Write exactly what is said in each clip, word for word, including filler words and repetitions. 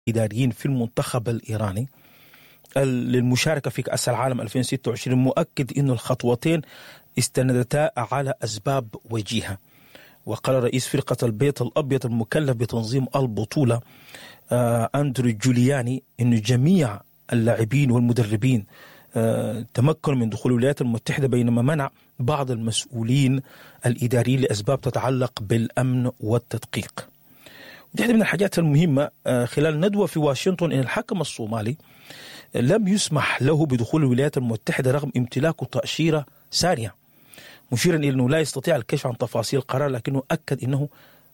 إداريين في المنتخب الإيراني للمشاركة في كأس العالم ألفين وستة وعشرين مؤكد أن الخطوتين استندتا على أسباب وجيهة. وقال رئيس فرقة البيت الأبيض المكلف بتنظيم البطولة آه أندرو جولياني أن جميع اللاعبين والمدربين آه تمكنوا من دخول الولايات المتحدة، بينما منع بعض المسؤولين الإداريين لأسباب تتعلق بالأمن والتدقيق. ودي من الحاجات المهمة آه خلال ندوة في واشنطن أن الحكم الصومالي لم يسمح له بدخول الولايات المتحدة رغم امتلاكه تأشيرة سارية، مشيرا إلى أنه لا يستطيع الكشف عن تفاصيل القرار، لكنه أكد أنه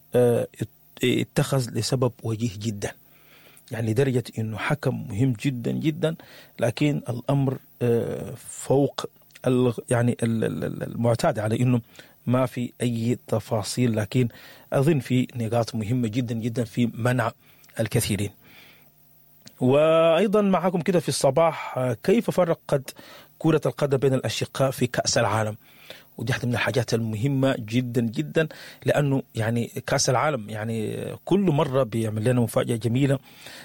اتخذ لسبب وجيه جدا، يعني لدرجة أنه حكم مهم جدا جدا، لكن الأمر فوق يعني المعتاد على أنه ما في أي تفاصيل، لكن أظن في نقاط مهمة جدا جدا في منع الكثيرين. وأيضا معكم كده في الصباح كيف فرقت كرة القدم بين الأشقاء في كأس العالم، ودي واحدة من الحاجات المهمة جدا جدا، لأنه يعني كأس العالم يعني كل مرة بيعمل لنا مفاجأة جميلة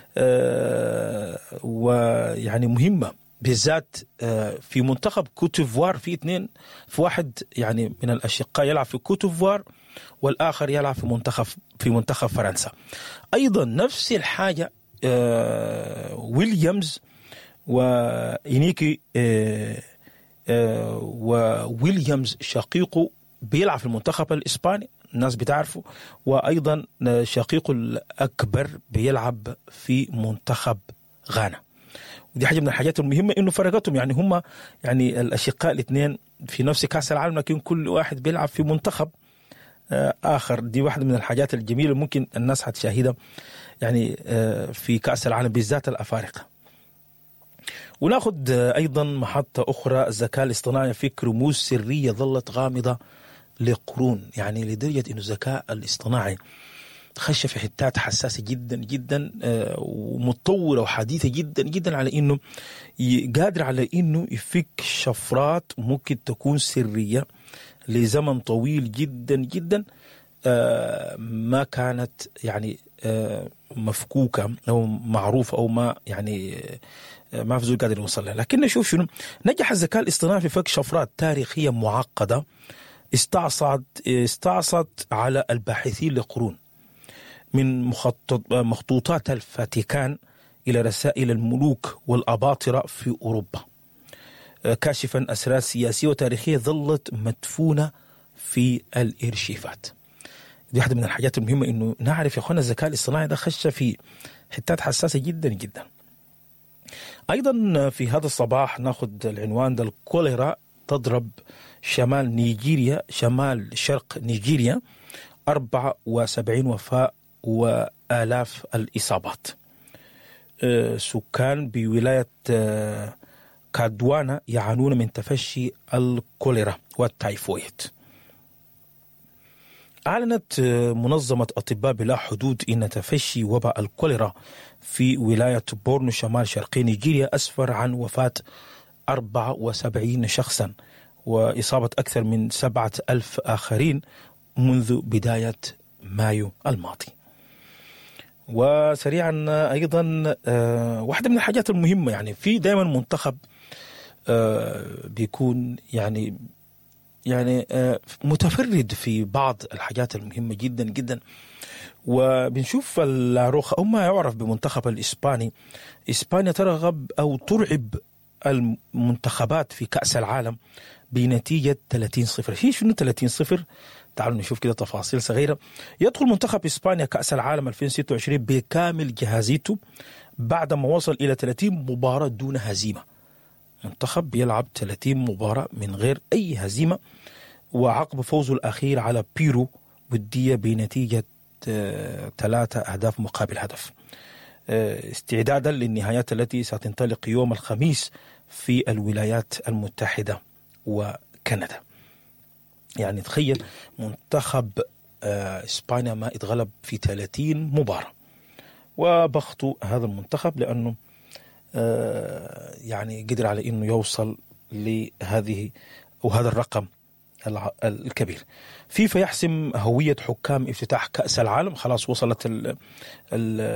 آه ويعني مهمة، بالذات آه في منتخب كوتيفوار في اثنين في واحد يعني من الأشقاء يلعب في كوتيفوار والآخر يلعب في منتخب في منتخب فرنسا. أيضا نفس الحاجة آه ويليامز وإنيكي آه آه وويليامز شقيقه بيلعب في المنتخب الإسباني، الناس بتعرفه، وأيضا شقيقه الأكبر بيلعب في منتخب غانا. ودي حاجة من الحاجات المهمة إنه فرقتهم، يعني هم يعني الأشقاء الاثنين في نفس كأس العالم، لكن كل واحد بيلعب في منتخب آه آخر. دي واحدة من الحاجات الجميلة ممكن الناس هتشاهدها يعني آه في كأس العالم بالذات الأفارقة. وناخد أيضا محطة أخرى، الذكاء الاصطناعي فيك رموز سرية ظلت غامضة لقرون، يعني لدرجة أنه الذكاء الاصطناعي خش في حتات حساسة جدا جدا ومتطورة وحديثة جدا جدا، على أنه قادر على أنه يفك شفرات ممكن تكون سرية لزمن طويل جدا جدا ما كانت يعني مفكوكة أو معروفة أو ما يعني ما في زول قادر يوصل لها. لكن نشوف شنو نجح الذكاء الاصطناعي في فك شفرات تاريخية معقدة استعصت استعصت على الباحثين لقرون، من مخطط مخطوطات الفاتيكان إلى رسائل الملوك والأباطرة في أوروبا، كاشفا أسرار سياسية وتاريخية ظلت مدفونة في الإرشيفات. دي واحدة من الحاجات المهمة إنه نعرف يا أخوانا الذكاء الاصطناعي ده خش في حتات حساسة جدا جدا. أيضا في هذا الصباح ناخد العنوان ده، الكوليرا تضرب شمال نيجيريا شمال شرق نيجيريا، أربعة وسبعين وفاة وآلاف الإصابات. أه سكان بولاية أه كادوانا يعانون من تفشي الكوليرا والتايفويد. أعلنت منظمة أطباء بلا حدود إن تفشي وباء الكوليرا في ولاية بورنو شمال شرقي نيجيريا أسفر عن وفاة أربعة وسبعين شخصا وإصابة أكثر من سبعة ألف آخرين منذ بداية مايو الماضي. وسريعا أيضا واحدة من الحاجات المهمة، يعني في دائما منتخب بيكون يعني يعني متفرد في بعض الحاجات المهمة جدا جدا، وبنشوف اللاروخا أو ما يعرف بمنتخب الإسباني. إسبانيا ترغب أو ترعب المنتخبات في كأس العالم بنتيجة ثلاثين صفر. هي شنو ثلاثين صفر؟ تعالوا نشوف كده تفاصيل صغيرة. يدخل منتخب إسبانيا كأس العالم ألفين وستة وعشرين بكامل جهازيته بعدما وصل إلى ثلاثين مباراة دون هزيمة. منتخب بيلعب ثلاثين مباراة من غير أي هزيمة، وعقب فوزه الأخير على بيرو ودية بنتيجة ثلاثة أهداف مقابل هدف، استعدادا للنهايات التي ستنطلق يوم الخميس في الولايات المتحدة وكندا. يعني تخيل منتخب إسبانيا ما اتغلب في ثلاثين مباراة، وبخطوا هذا المنتخب لأنه يعني قدر على أنه يوصل لهذه وهذا الرقم الكبير. فيفا يحسم هوية حكام افتتاح كأس العالم، خلاص وصلت ال ال